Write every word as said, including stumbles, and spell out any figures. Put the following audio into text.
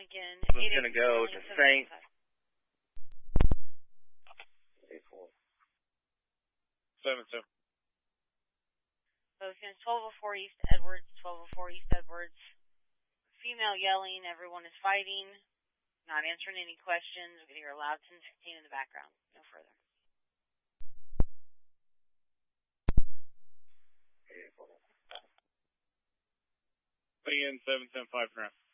Lincoln. I'm going to go to Saint. seven seven. Location's twelve oh four East Edwards, twelve oh four East Edwards. Female yelling, everyone is fighting, not answering any questions. We can hear a loud ten sixteen in the background. No further. Again, seven seven five ground.